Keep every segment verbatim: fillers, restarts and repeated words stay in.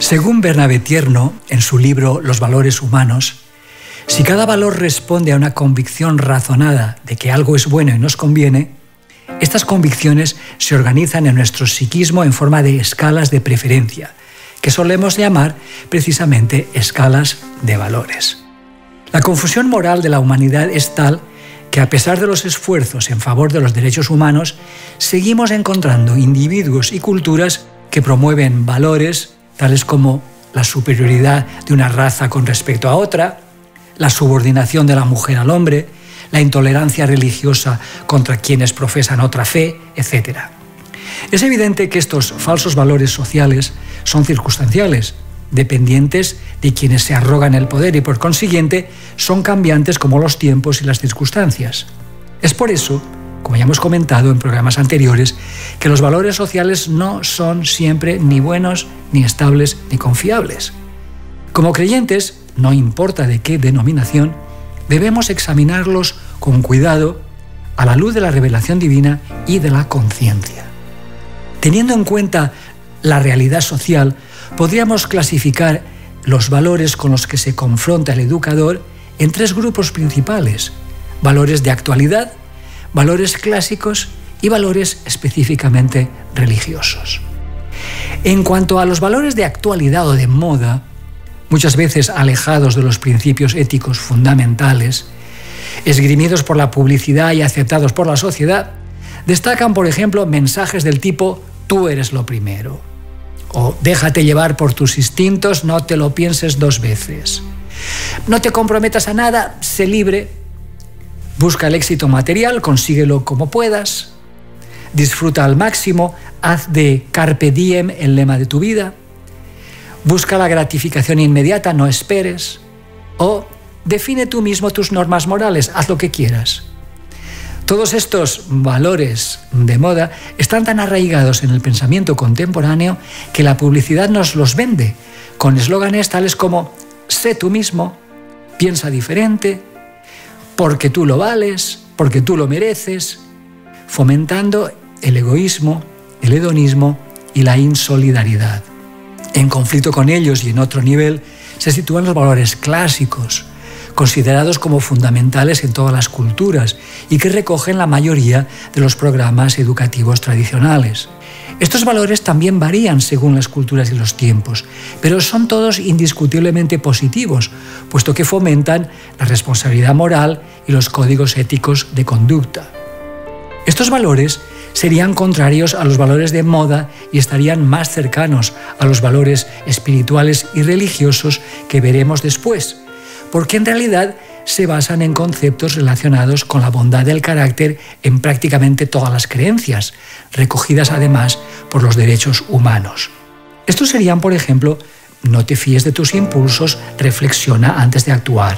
Según Bernabé Tierno, en su libro Los valores humanos, si cada valor responde a una convicción razonada de que algo es bueno y nos conviene, estas convicciones se organizan en nuestro psiquismo en forma de escalas de preferencia, que solemos llamar precisamente escalas de valores. La confusión moral de la humanidad es tal que, a pesar de los esfuerzos en favor de los derechos humanos, seguimos encontrando individuos y culturas que promueven valores tales como la superioridad de una raza con respecto a otra, la subordinación de la mujer al hombre, la intolerancia religiosa contra quienes profesan otra fe, etcétera. Es evidente que estos falsos valores sociales son circunstanciales, dependientes de quienes se arrogan el poder y, por consiguiente, son cambiantes como los tiempos y las circunstancias. Es por eso, como ya hemos comentado en programas anteriores, que los valores sociales no son siempre ni buenos, ni estables, ni confiables. Como creyentes, no importa de qué denominación, debemos examinarlos con cuidado a la luz de la revelación divina y de la conciencia. Teniendo en cuenta la realidad social, podríamos clasificar los valores con los que se confronta el educador en tres grupos principales: valores de actualidad, valores clásicos y valores específicamente religiosos. En cuanto a los valores de actualidad o de moda, muchas veces alejados de los principios éticos fundamentales, esgrimidos por la publicidad y aceptados por la sociedad, destacan, por ejemplo, mensajes del tipo «tú eres lo primero» o «déjate llevar por tus instintos, no te lo pienses dos veces», «no te comprometas a nada, sé libre», «busca el éxito material, consíguelo como puedas», «disfruta al máximo, haz de carpe diem el lema de tu vida», «busca la gratificación inmediata, no esperes», o «define tú mismo tus normas morales, haz lo que quieras». Todos estos valores de moda están tan arraigados en el pensamiento contemporáneo que la publicidad nos los vende con eslóganes tales como «sé tú mismo», «piensa diferente», «porque tú lo vales», «porque tú lo mereces», fomentando el egoísmo, el hedonismo y la insolidaridad. En conflicto con ellos y en otro nivel se sitúan los valores clásicos, considerados como fundamentales en todas las culturas y que recogen la mayoría de los programas educativos tradicionales. Estos valores también varían según las culturas y los tiempos, pero son todos indiscutiblemente positivos, puesto que fomentan la responsabilidad moral y los códigos éticos de conducta. Estos valores serían contrarios a los valores de moda y estarían más cercanos a los valores espirituales y religiosos que veremos después, porque en realidad se basan en conceptos relacionados con la bondad del carácter en prácticamente todas las creencias, recogidas además por los derechos humanos. Estos serían, por ejemplo, no te fíes de tus impulsos, reflexiona antes de actuar.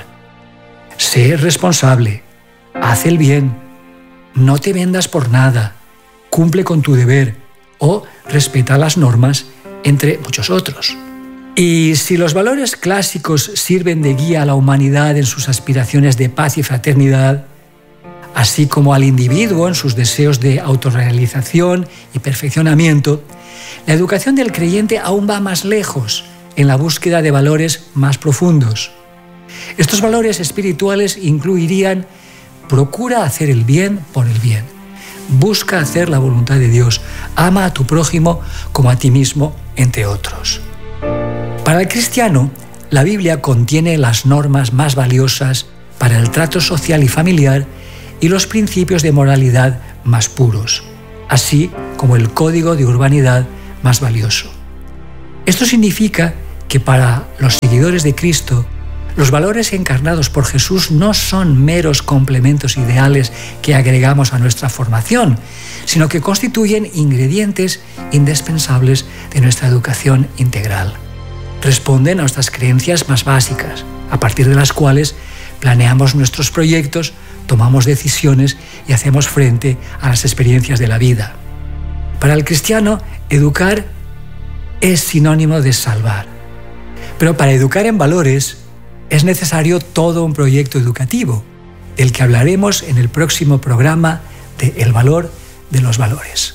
Sé responsable, haz el bien, no te vendas por nada, cumple con tu deber o respeta las normas, entre muchos otros. Y si los valores clásicos sirven de guía a la humanidad en sus aspiraciones de paz y fraternidad, así como al individuo en sus deseos de autorrealización y perfeccionamiento, la educación del creyente aún va más lejos en la búsqueda de valores más profundos. Estos valores espirituales incluirían: procura hacer el bien por el bien, busca hacer la voluntad de Dios, ama a tu prójimo como a ti mismo, entre otros. Para el cristiano, la Biblia contiene las normas más valiosas para el trato social y familiar y los principios de moralidad más puros, así como el código de urbanidad más valioso. Esto significa que para los seguidores de Cristo, los valores encarnados por Jesús no son meros complementos ideales que agregamos a nuestra formación, sino que constituyen ingredientes indispensables de nuestra educación integral. Responden a nuestras creencias más básicas, a partir de las cuales planeamos nuestros proyectos, tomamos decisiones y hacemos frente a las experiencias de la vida. Para el cristiano, educar es sinónimo de salvar. Pero para educar en valores es necesario todo un proyecto educativo, del que hablaremos en el próximo programa de El valor de los valores.